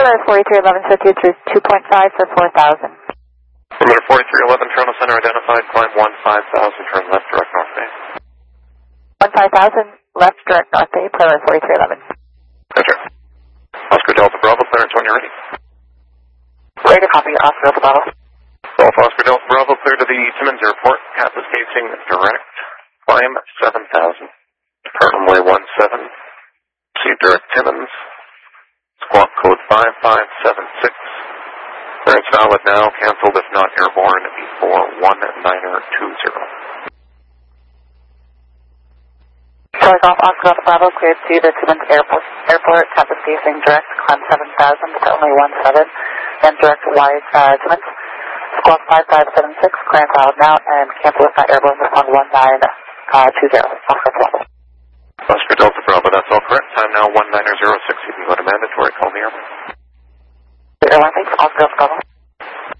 Runway 4311 set you through 2.5 for 4,000. Perimeter 4311, Toronto Center identified, climb 15,000, turn left, direct North Bay. 15,000, left, direct North Bay, Runway 4311. Roger. Oscar Delta Bravo, clearance when you're ready. Ready to copy, Oscar Delta Bravo. Golf Oscar Delta Bravo, clear to the Timmins Airport, Cap is facing direct, climb 7,000. Depart runway 17, see direct Timmins, squawk code 5576. Clearance valid now, cancelled if not airborne before 1920. Flight off Oscar Delta Bravo, cleared to the Timmins Airport, Cap is facing direct, climb 7,000, depart runway 17, then direct wide Timmins, squawk 5576, clearance valid now, and cancel if not airborne upon 1920. Oscar Bravo. Oscar Delta Bravo, that's all correct. Time now 1906. You can go to mandatory. Call the airline. The airline, thanks. Oscar Delta Bravo.